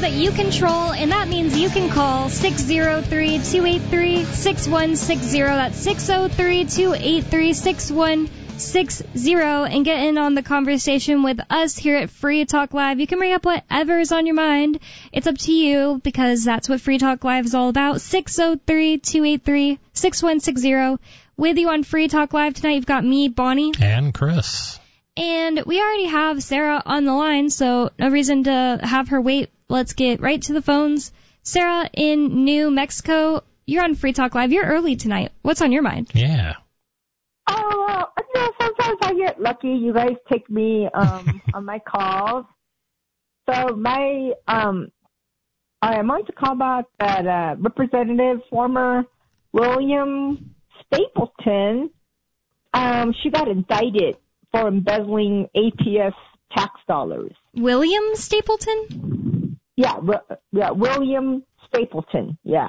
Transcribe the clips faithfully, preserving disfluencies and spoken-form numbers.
that you control, and that means you can call six oh three, two eight three, six one six zero. That's six oh three, two eight three, six one six zero and get in on the conversation with us here at Free Talk Live. You can bring up whatever is on your mind. It's up to you because that's what Free Talk Live is all about. six oh three, two eight three, six one six zero. With you on Free Talk Live tonight, you've got me, Bonnie. And Chris. And we already have Sarah on the line, so no reason to have her wait. Let's get right to the phones. Sarah in New Mexico, you're on Free Talk Live. You're early tonight. What's on your mind? Yeah. Oh, well, you know, sometimes I get lucky. You guys take me um, on my calls. So my, um, I wanted to call about that uh, Representative former William Stapleton. Um, she got indicted for embezzling A P S tax dollars. William Stapleton? Yeah, yeah, William Stapleton. Yeah.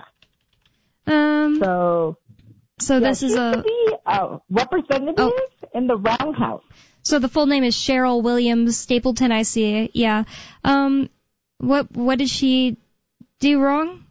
Um. So. So yeah, this is she a. Used to be a representative oh. in the Roundhouse. So the full name is Cheryl Williams Stapleton. I see. Yeah. Um. What What did she do wrong?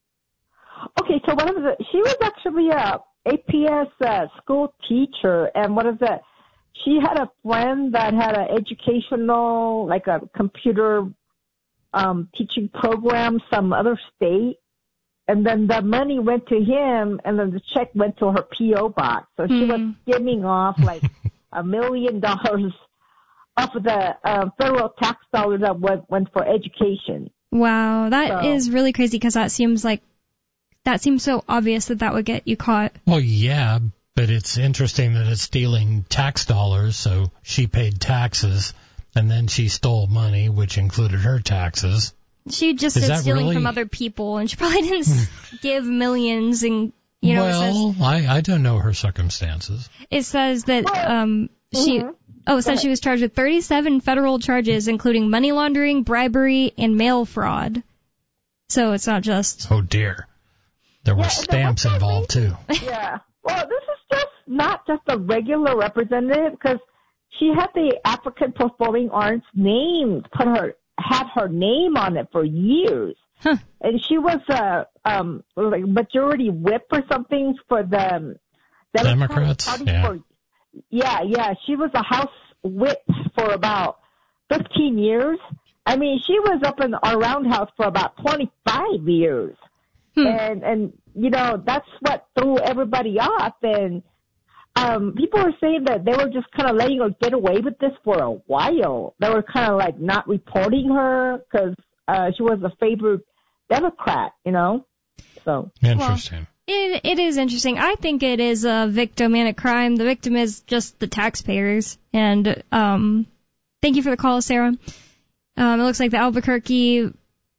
Okay, so what is it? She was actually a A P S uh, school teacher, and what is it? She had a friend that had an educational, like a computer um, teaching program, some other state, and then the money went to him, and then the check went to her P O box. So she mm. was skimming off like a million dollars off of the uh, federal tax dollars that went, went for education. Wow, that so. is really crazy because that seems like that seems so obvious that that would get you caught. Well, yeah, but it's interesting that it's stealing tax dollars, so she paid taxes, and then she stole money, which included her taxes. She just is said stealing really? from other people, and she probably didn't give millions. And you know, well, it says, I I don't know her circumstances. It says that um she mm-hmm. oh it says she was charged with thirty-seven federal charges, including money laundering, bribery, and mail fraud. So it's not just. Oh dear, there were yeah, stamps involved too. Yeah. Well, this is just not just a regular representative because she had the African Performing Arts name, put her, had her name on it for years. Huh. And she was a, um, like majority whip or something for the Democrats. Party yeah. For, yeah, yeah. She was a House whip for about fifteen years. I mean, she was up in our roundhouse for about twenty-five years. Hmm. And, and, you know, that's what threw everybody off. And um, people were saying that they were just kind of letting her get away with this for a while. They were kind of like not reporting her because uh, she was a favored Democrat, you know. So interesting. Well, it it is interesting. I think it is a victim and a crime. The victim is just the taxpayers. And um, thank you for the call, Sarah. Um, it looks like the Albuquerque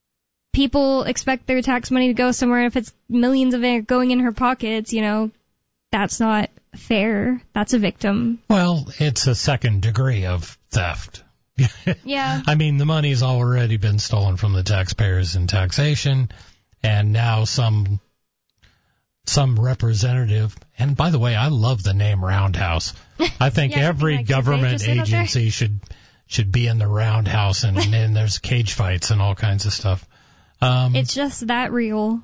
people expect their tax money to go somewhere. If it's millions of it going in her pockets, you know, that's not fair. That's a victim. Well, it's a second degree of theft. Yeah. I mean, the money's already been stolen from the taxpayers in taxation, and now some some representative. And by the way, I love the name Roundhouse. I think yeah, every like government agency should should be in the Roundhouse, and, and there's cage fights and all kinds of stuff. Um, it's just that real.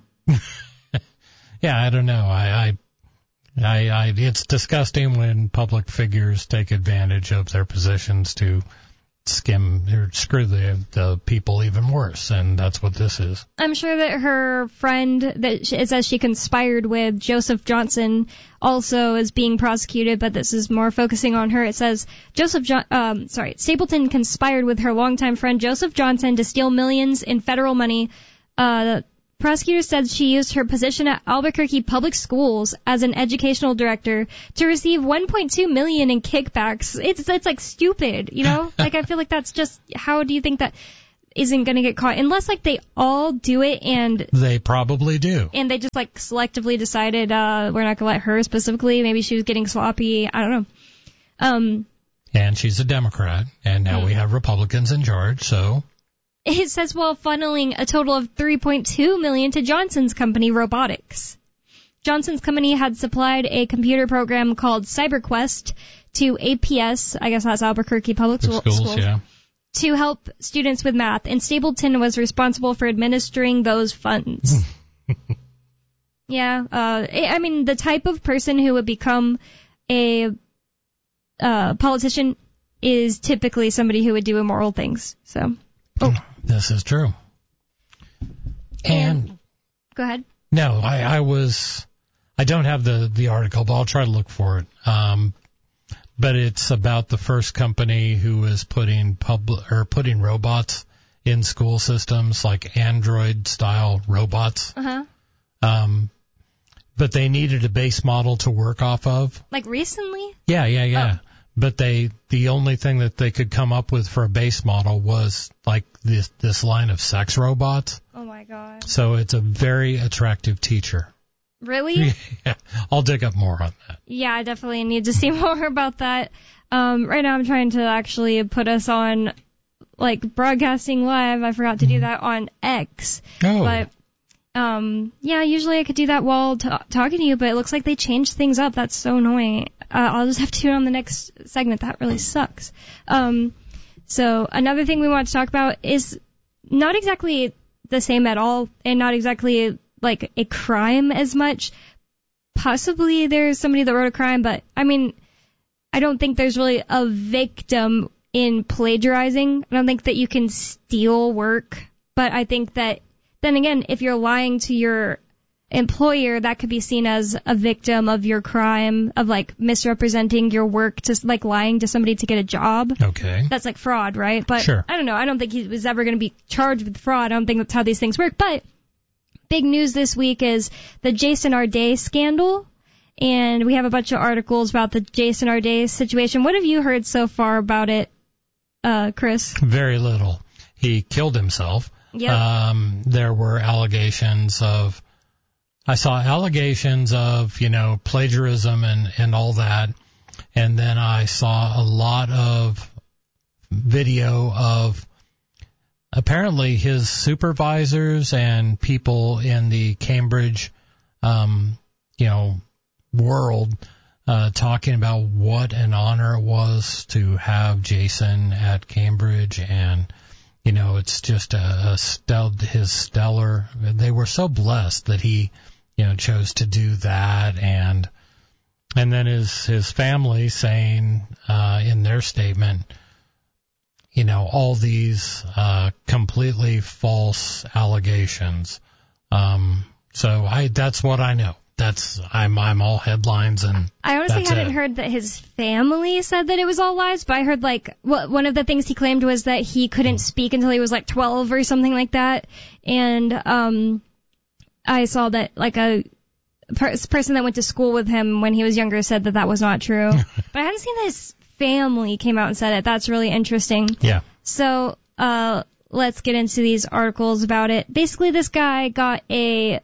Yeah, I don't know. I, I, I, I, it's disgusting when public figures take advantage of their positions to skim or screw the the people even worse, and that's what this is. I'm sure that her friend that she, it says she conspired with, Joseph Johnson, also is being prosecuted, but this is more focusing on her. It says Joseph jo- um sorry, Stapleton conspired with her longtime friend Joseph Johnson to steal millions in federal money. Uh Prosecutor said she used her position at Albuquerque Public Schools as an educational director to receive one point two million dollars in kickbacks. It's it's like stupid, you know? Like, I feel like that's just, how do you think that isn't going to get caught? Unless, like, they all do it and... They probably do. And they just, like, selectively decided, uh, we're not going to let her specifically. Maybe she was getting sloppy. I don't know. Um. And she's a Democrat, and now hmm. we have Republicans in charge, so... It says while funneling a total of three point two million dollars to Johnson's company, Robotics. Johnson's company had supplied a computer program called CyberQuest to A P S, I guess that's Albuquerque Public schools, Schools, yeah. to help students with math, and Stapleton was responsible for administering those funds. yeah, uh, I mean, the type of person who would become a uh, politician is typically somebody who would do immoral things. So, oh, this is true. And, and go ahead. No, I, I was, I don't have the, the article, but I'll try to look for it. Um, but it's about the first company who is putting public or putting robots in school systems, like Android style robots. Uh-huh. Um, but they needed a base model to work off of. Like recently? Yeah, yeah, yeah. Oh. But they, the only thing that they could come up with for a base model was like this, this line of sex robots. Oh my God. So it's a very attractive teacher. Really? Yeah, I'll dig up more on that. Yeah, I definitely need to see more about that. Um, right now I'm trying to actually put us on, like, broadcasting live. I forgot to do that on X. Oh. But, um, yeah, usually I could do that while t- talking to you, but it looks like they changed things up. That's so annoying. Uh, I'll just have to do it on the next segment. That really sucks. Um, so another thing we want to talk about is not exactly the same at all, and not exactly like a crime as much. Possibly there's somebody that wrote a crime, but I mean, I don't think there's really a victim in plagiarizing. I don't think that you can steal work, but I think that then again, if you're lying to your employer, that could be seen as a victim of your crime of like misrepresenting your work, to like lying to somebody to get a job. Okay. That's like fraud, right? But sure. I don't know. I don't think he was ever going to be charged with fraud. I don't think that's how these things work. But big news this week is the Jason Arday scandal. And we have a bunch of articles about the Jason Arday situation. What have you heard so far about it, uh, Chris? Very little. He killed himself. Yep. Um, there were allegations of, I saw allegations of, you know, plagiarism and, and all that. And then I saw a lot of video of apparently his supervisors and people in the Cambridge, um, you know, world, uh, talking about what an honor it was to have Jason at Cambridge. And, you know, it's just a, a stel- his stellar, they were so blessed that he, you know, chose to do that. And, and then his, his family saying, uh, in their statement, you know, all these, uh, completely false allegations. Um, so I, that's what I know. That's, I'm, I'm all headlines and I honestly that's hadn't it. heard that his family said that it was all lies, but I heard like, well, one of the things he claimed was that he couldn't speak until he was like twelve or something like that. And, um, I saw that like a per- person that went to school with him when he was younger said that that was not true. But I hadn't seen that his family came out and said it. That's really interesting. Yeah. So, uh, let's get into these articles about it. Basically, this guy got a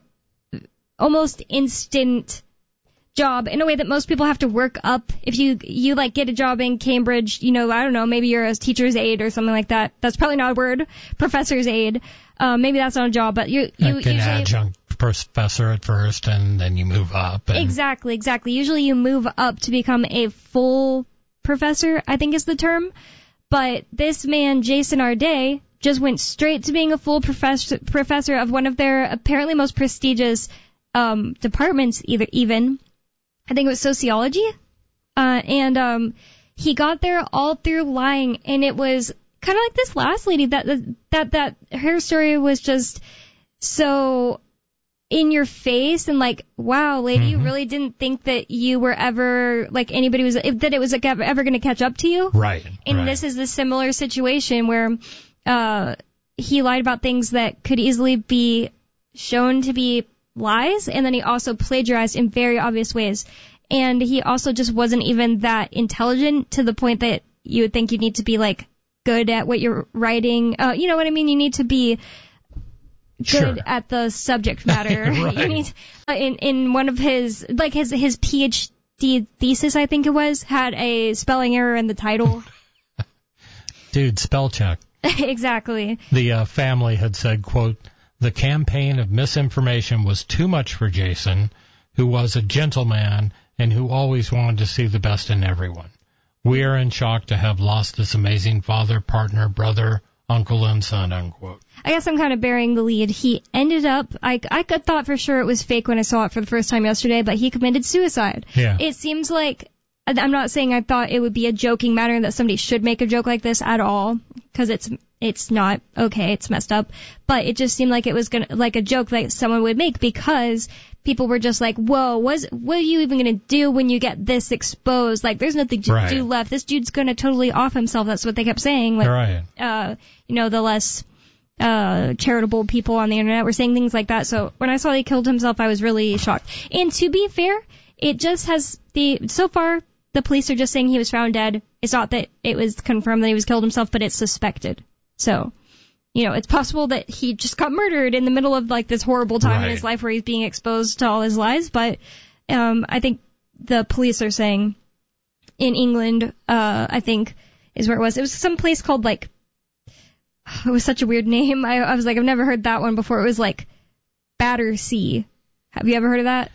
almost instant job in a way that most people have to work up. If you, you like get a job in Cambridge, you know, I don't know, maybe you're a teacher's aide or something like that. That's probably not a word. Professor's aide. Uh, maybe that's not a job, but you, you like an usually adjunct professor at first and then you move up. And exactly, exactly. Usually you move up to become a full professor, I think is the term. But this man, Jason Arday, just went straight to being a full professor, professor of one of their apparently most prestigious um, departments, either even. I think it was sociology. Uh, and um, he got there all through lying, and it was kind of like this last lady that that that her story was just so in your face and like, wow, lady, mm-hmm. you really didn't think that you were ever like anybody was that it was like ever, ever going to catch up to you, right? And right. This is the similar situation where uh, he lied about things that could easily be shown to be lies, and then he also plagiarized in very obvious ways. And he also just wasn't even that intelligent to the point that you would think you need to be like good at what you're writing. Uh, you know what I mean? You need to be good sure. at the subject matter. Right. You need uh, in in one of his like his his PhD thesis, I think it was, had a spelling error in the title. Dude, spell check. Exactly. The uh, family had said, quote, "The campaign of misinformation was too much for Jason, who was a gentleman and who always wanted to see the best in everyone. We are in shock to have lost this amazing father, partner, brother, uncle, and son, unquote. I guess I'm kind of bearing the lead. He ended up, I, I thought for sure it was fake when I saw it for the first time yesterday, but he committed suicide. Yeah. It seems like, I'm not saying I thought it would be a joking matter that somebody should make a joke like this at all, because it's it's not okay, it's messed up, but it just seemed like it was gonna like a joke that someone would make, because people were just like, whoa, what's, what are you even gonna do when you get this exposed? Like, there's nothing to right. do left. This dude's gonna totally off himself. That's what they kept saying. Like, right. uh, you know, the less uh charitable people on the internet were saying things like that. So when I saw he killed himself, I was really shocked. And to be fair, it just has the so far. The police are just saying he was found dead. It's not that it was confirmed that he was killed himself, but it's suspected. So, you know, it's possible that he just got murdered in the middle of, like, this horrible time right. in his life where he's being exposed to all his lies. But um I think the police are saying in England, uh I think is where it was. It was some place called, like, it was such a weird name. I, I was like, I've never heard that one before. It was, like, Battersea. Have you ever heard of that?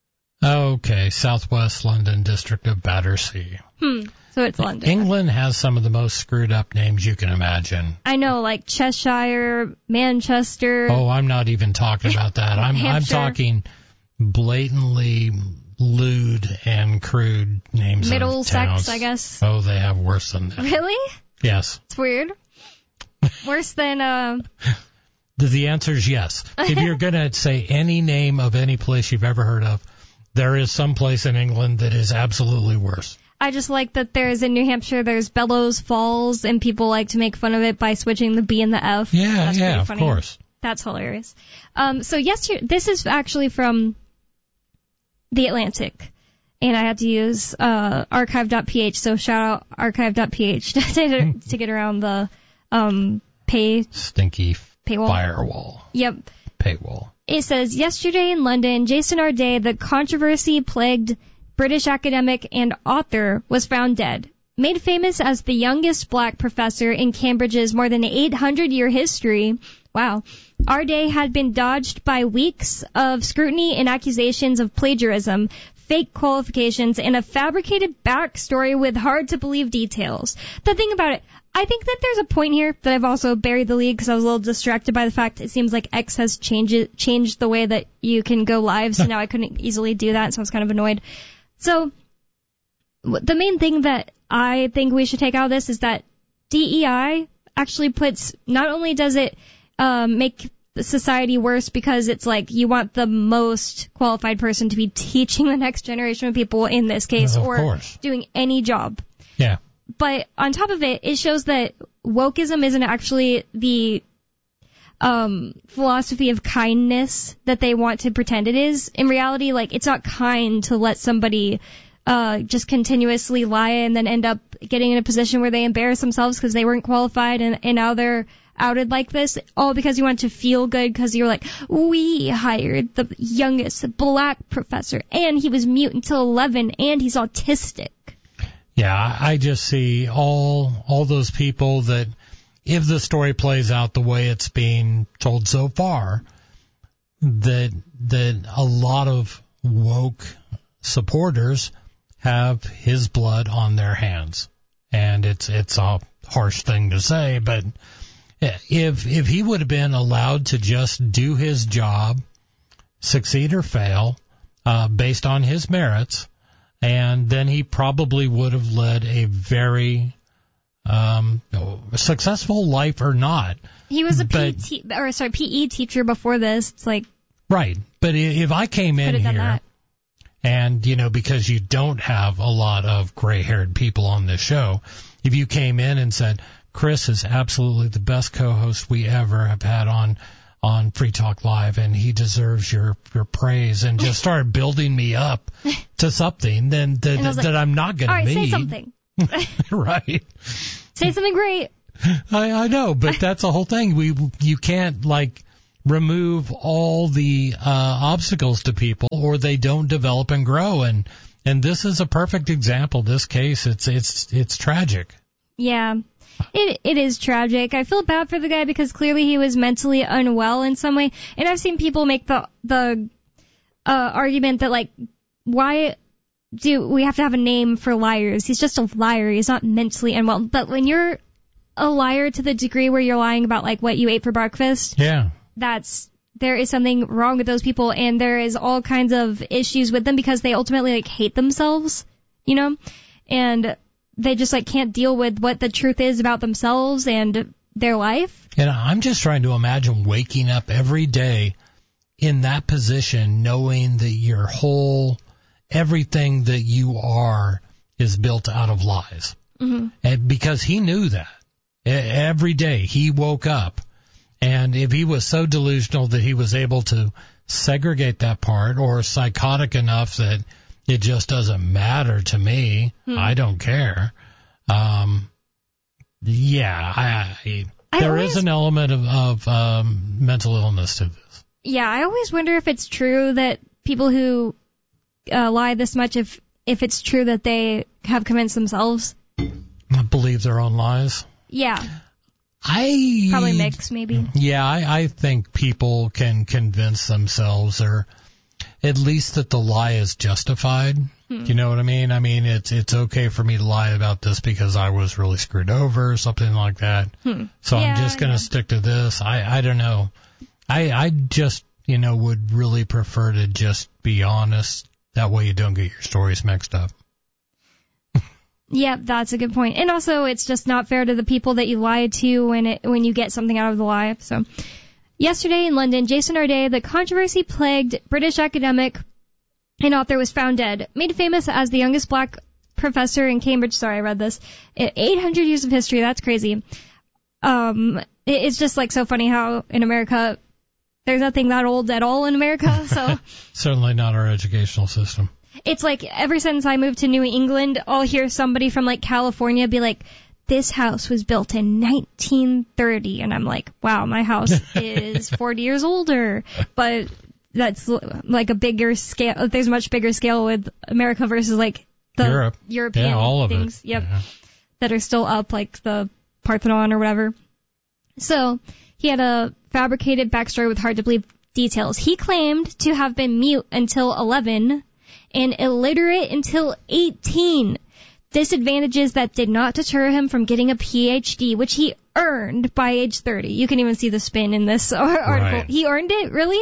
Okay, Southwest London district of Battersea. Hmm, so it's London. England has some of the most screwed up names you can imagine. I know, like Cheshire, Manchester. Oh, I'm not even talking about that. I'm I'm talking blatantly lewd and crude names Middlesex, of towns. I guess. Oh, they have worse than that. Really? Yes. It's weird. Worse than, uh... the, the answer is yes. If you're going to say any name of any place you've ever heard of, there is some place in England that is absolutely worse. I just like that there's in New Hampshire, there's Bellows Falls, and people like to make fun of it by switching the B and the F. Yeah, That's yeah, of funny. course. That's hilarious. Um, so yesterday, this is actually from The Atlantic, and I had to use uh, archive dot p h, so shout out archive dot p h to, to get around the um, pay Stinky paywall. firewall. Yep. Paywall. It says, yesterday in London, Jason Arday, the controversy-plagued British academic and author, was found dead. Made famous as the youngest black professor in Cambridge's more than eight hundred year history. Wow. Arday had been dodged by weeks of scrutiny and accusations of plagiarism, fake qualifications, and a fabricated backstory with hard-to-believe details. The thing about it, I think that there's a point here that I've also buried the lead because I was a little distracted by the fact it seems like X has changed changed the way that you can go live, so now I couldn't easily do that, so I was kind of annoyed. So the main thing that I think we should take out of this is that D E I actually puts, not only does it um, make society worse because it's like you want the most qualified person to be teaching the next generation of people in this case, of or course. doing any job. Yeah. But on top of it, it shows that wokeism isn't actually the um, philosophy of kindness that they want to pretend it is. In reality, like, it's not kind to let somebody uh, just continuously lie and then end up getting in a position where they embarrass themselves because they weren't qualified and, and now they're outed like this, all because you want to feel good because you're like, we hired the youngest black professor and he was mute until eleven and he's autistic. Yeah, I just see all all those people that, if the story plays out the way it's being told so far, that that a lot of woke supporters have his blood on their hands. And it's it's a harsh thing to say, but if if he would have been allowed to just do his job, succeed or fail, uh, based on his merits, and then he probably would have led a very um, successful life or not. He was a but, P T, or sorry, P E teacher before this. It's like, right. But if I came in here, that. and, you know, because you don't have a lot of gray-haired people on this show, if you came in and said, Chris is absolutely the best co-host we ever have had on on Free Talk Live, and he deserves your, your praise, and just started building me up to something, then that, that, like, that I'm not going to need. All right, say something. Right. Say something great. I, I know, but that's the whole thing. We you can't, like, remove all the uh, obstacles to people, or they don't develop and grow. And and this is a perfect example. This case, it's it's it's tragic. Yeah. It it is tragic. I feel bad for the guy because clearly he was mentally unwell in some way. And I've seen people make the the uh, argument that, like, why do we have to have a name for liars? He's just a liar. He's not mentally unwell. But when you're a liar to the degree where you're lying about like what you ate for breakfast, yeah, that's there is something wrong with those people, and there is all kinds of issues with them because they ultimately like hate themselves, you know, and they just like can't deal with what the truth is about themselves and their life. And I'm just trying to imagine waking up every day in that position, knowing that your whole, everything that you are is built out of lies. Mm-hmm. And because he knew that. Every day he woke up, and if he was so delusional that he was able to segregate that part, or psychotic enough that it just doesn't matter to me, hmm. I don't care. Um, yeah, I, I, I there always, is an element of, of um, mental illness to this. Yeah, I always wonder if it's true that people who uh, lie this much, if if it's true that they have convinced themselves. Believe their own lies? Yeah. I Probably mixed, maybe. Yeah, I, I think people can convince themselves, or at least that the lie is justified. Hmm. You know what I mean? I mean, it's it's okay for me to lie about this because I was really screwed over or something like that. Hmm. So yeah, I'm just going to yeah. stick to this. I, I don't know. I, I just, you know, would really prefer to just be honest. That way you don't get your stories mixed up. Yep, that's a good point. And also, it's just not fair to the people that you lied to when it when you get something out of the lie. So, yesterday in London, Jason Arday, the controversy-plagued British academic and author, was found dead, made famous as the youngest black professor in Cambridge. Sorry, I read this. eight hundred years of history. That's crazy. Um, it's just like so funny how in America there's nothing that old at all in America. So certainly not our educational system. It's like ever since I moved to New England, I'll hear somebody from like California be like, this house was built in nineteen thirty. And I'm like, wow, my house is forty years older. But that's like a bigger scale. There's a much bigger scale with America versus like the Europe. European yeah, all of things it. Yep, yeah. that are still up, like the Parthenon or whatever. So he had a fabricated backstory with hard to believe details. He claimed to have been mute until eleven and illiterate until eighteen. Disadvantages that did not deter him from getting a P H D, which he earned by age thirty. You can even see the spin in this article. Right. He earned it, really?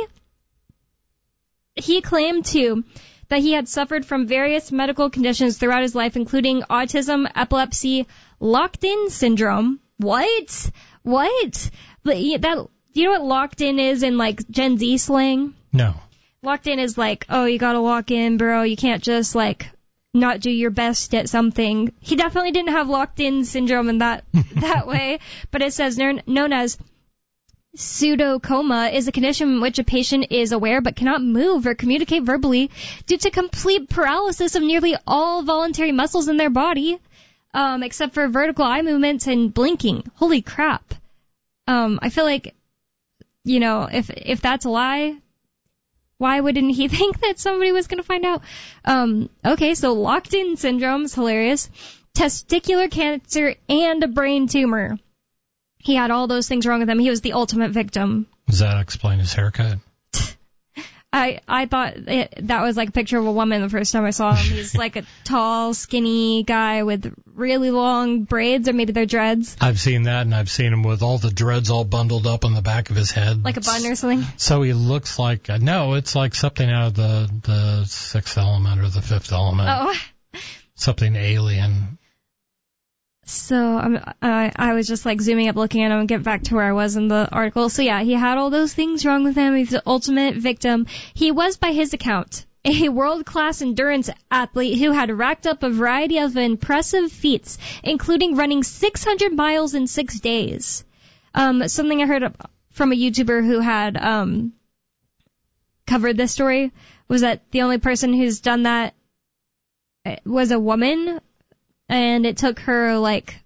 He claimed, too, that he had suffered from various medical conditions throughout his life, including autism, epilepsy, locked-in syndrome. What? What? But that, you know what locked in is in, like, Gen Z slang? No. Locked in is like, oh, you gotta lock in, bro. You can't just, like, not do your best at something. He definitely didn't have locked-in syndrome in that that way, but it says known as pseudocoma is a condition in which a patient is aware but cannot move or communicate verbally due to complete paralysis of nearly all voluntary muscles in their body, um, except for vertical eye movements and blinking. Holy crap. Um, I feel like, you know, if if that's a lie, why wouldn't he think that somebody was going to find out? Um, okay, so locked-in syndrome is hilarious. Testicular cancer and a brain tumor. He had all those things wrong with him. He was the ultimate victim. Does that explain his haircut? I I thought it, that was like a picture of a woman the first time I saw him. He's like a tall, skinny guy with really long braids, or maybe they're dreads. I've seen that, and I've seen him with all the dreads all bundled up on the back of his head. Like a bun or something? So he looks like, uh, no, it's like something out of the, the Sixth Element or the Fifth Element. Oh. Something alien. So um, I, I was just like zooming up, looking at him, and get back to where I was in the article. So yeah, he had all those things wrong with him. He's the ultimate victim. He was, by his account, a world-class endurance athlete who had racked up a variety of impressive feats, including running six hundred miles in six days. Um, something I heard from a YouTuber who had um, covered this story was that the only person who's done that was a woman. And it took her, like,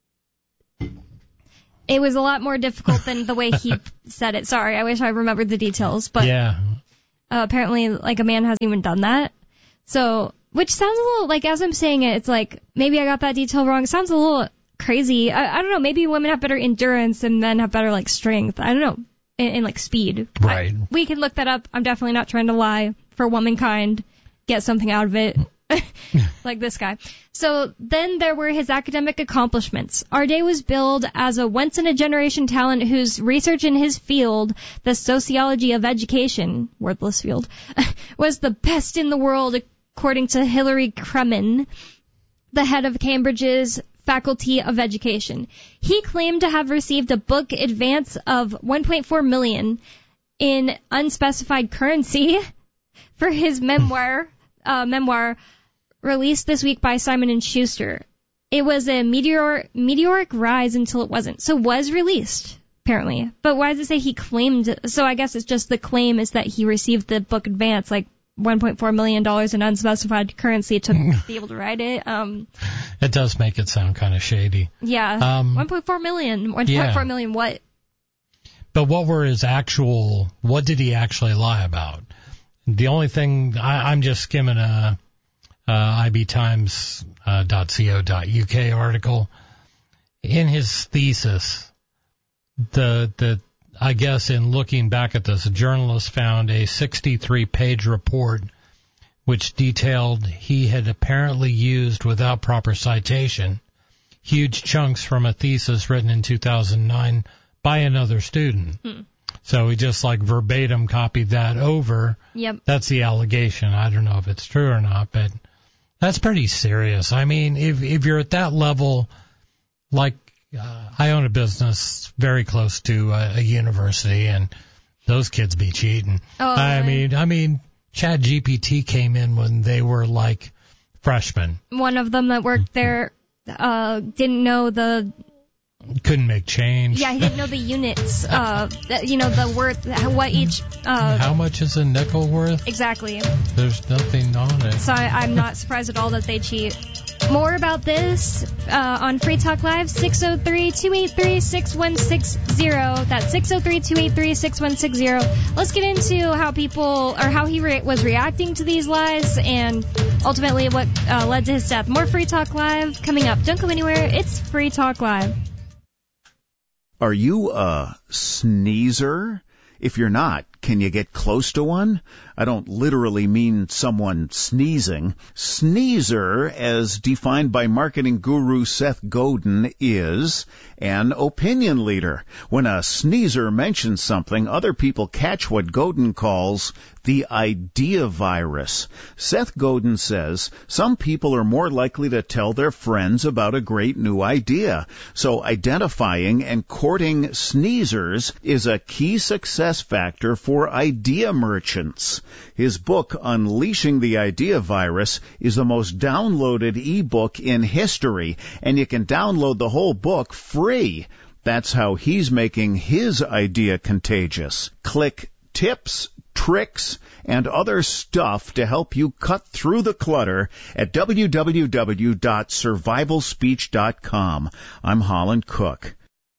it was a lot more difficult than the way he said it. Sorry, I wish I remembered the details. But yeah. uh, apparently, like, a man hasn't even done that. So, which sounds a little, like, as I'm saying it, it's like, maybe I got that detail wrong. It sounds a little crazy. I, I don't know, maybe women have better endurance and men have better, like, strength. I don't know, and, and like, speed. Right. I, we can look that up. I'm definitely not trying to lie for womankind, get something out of it. like this guy. So then there were his academic accomplishments. Our Day was billed as a once-in-a-generation talent whose research in his field, the sociology of education, wordless field, was the best in the world, according to Hilary Kremen, the head of Cambridge's Faculty of Education. He claimed to have received a book advance of one point four million dollars in unspecified currency for his memoir, uh, memoir released this week by Simon and Schuster. It was a meteor, meteoric rise until it wasn't. So was released, apparently. But why does it say he claimed? So I guess it's just the claim is that he received the book advance, like one point four million dollars in unspecified currency to be able to write it. Um, it does make it sound kind of shady. Yeah. Um, one point four million dollars. one point four yeah. million dollars what? But what were his actual, what did he actually lie about? The only thing, I, I'm just skimming a, a I B Times uh, .co.uk article. In his thesis, the, the, I guess in looking back at this, a journalist found a sixty-three page report which detailed he had apparently used, without proper citation, huge chunks from a thesis written in two thousand nine by another student. Hmm. So he just like verbatim copied that over. Yep. That's the allegation. I don't know if it's true or not, but that's pretty serious. I mean, if if you're at that level, like uh, I own a business very close to a, a university, and those kids be cheating. Oh, I right. mean, I mean, ChatGPT came in when they were like freshmen. One of them that worked there uh, didn't know the. Couldn't make change. Yeah, he didn't know the units, uh, you know, the worth, what each... Uh, How much is a nickel worth? Exactly. There's nothing on it. So I, I'm not surprised at all that they cheat. More about this uh, on Free Talk Live, six oh three, two eight three, six one six zero. That's six oh three, two eight three, six one six zero. Let's get into how people, or how he re- was reacting to these lies, and ultimately what uh, led to his death. More Free Talk Live coming up. Don't go anywhere. It's Free Talk Live. Are you a sneezer? If you're not, can you get close to one? I don't literally mean someone sneezing. Sneezer, as defined by marketing guru Seth Godin, is an opinion leader. When a sneezer mentions something, other people catch what Godin calls the idea virus. Seth Godin says some people are more likely to tell their friends about a great new idea. So identifying and courting sneezers is a key success factor for idea merchants. His book, Unleashing the Idea Virus, is the most downloaded ebook in history, and you can download the whole book free. That's how he's making his idea contagious. Click tips, tricks, and other stuff to help you cut through the clutter at w w w dot survival speech dot com. I'm Holland Cook.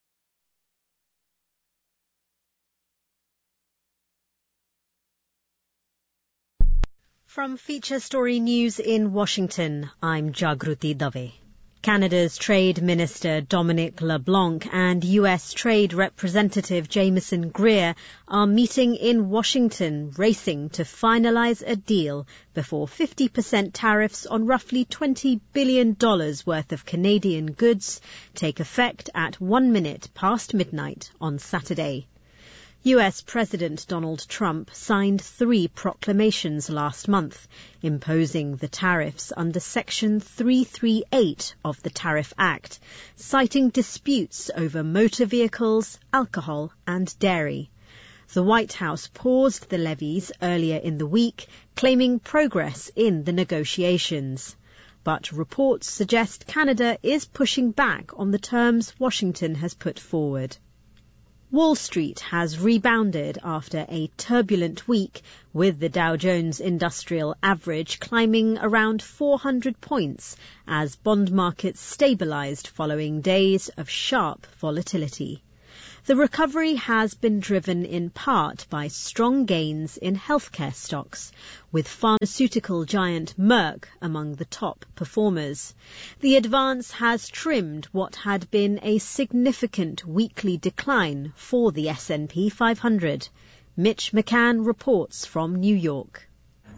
From Feature Story News in Washington, I'm Jagruti Dave. Canada's Trade Minister Dominic LeBlanc and U S Trade Representative Jameson Greer are meeting in Washington, racing to finalize a deal before fifty percent tariffs on roughly twenty billion dollars worth of Canadian goods take effect at one minute past midnight on Saturday. U S President Donald Trump signed three proclamations last month, imposing the tariffs under Section three thirty-eight of the Tariff Act, citing disputes over motor vehicles, alcohol, and dairy. The White House paused the levies earlier in the week, claiming progress in the negotiations. But reports suggest Canada is pushing back on the terms Washington has put forward. Wall Street has rebounded after a turbulent week, with the Dow Jones Industrial Average climbing around four hundred points as bond markets stabilized following days of sharp volatility. The recovery has been driven in part by strong gains in healthcare stocks, with pharmaceutical giant Merck among the top performers. The advance has trimmed what had been a significant weekly decline for the S and P five hundred. Mitch McCann reports from New York.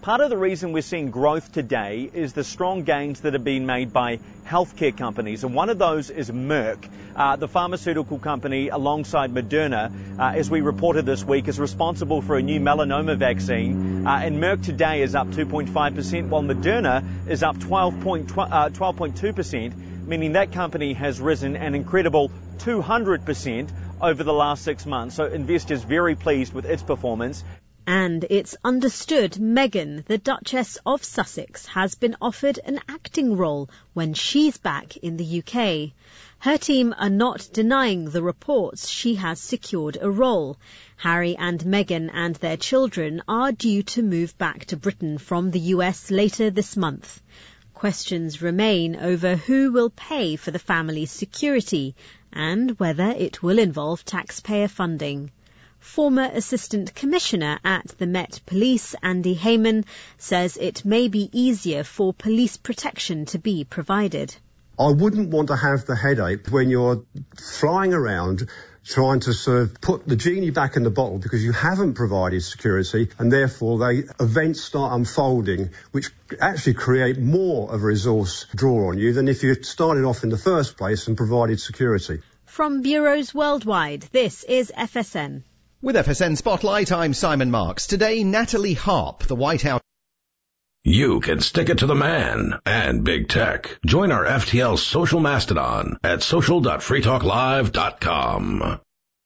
Part of the reason we're seeing growth today is the strong gains that have been made by healthcare companies, and one of those is Merck, uh, the pharmaceutical company alongside Moderna, uh, as we reported this week, is responsible for a new melanoma vaccine, uh, and Merck today is up two point five percent, while Moderna is up twelve point two percent, meaning that company has risen an incredible two hundred percent over the last six months. So investors very pleased with its performance. And it's understood Meghan, the Duchess of Sussex, has been offered an acting role when she's back in the U K. Her team are not denying the reports she has secured a role. Harry and Meghan and their children are due to move back to Britain from the U S later this month. Questions remain over who will pay for the family's security and whether it will involve taxpayer funding. Former Assistant Commissioner at the Met Police, Andy Heyman, says it may be easier for police protection to be provided. I wouldn't want to have the headache when you're flying around trying to sort of put the genie back in the bottle because you haven't provided security, and therefore they events start unfolding which actually create more of a resource draw on you than if you started off in the first place and provided security. From bureaus worldwide, this is F S N. With F S N Spotlight, I'm Simon Marks. Today, Natalie Harp, the White House. You can stick it to the man and big tech. Join our F T L social mastodon at social dot free talk live dot com.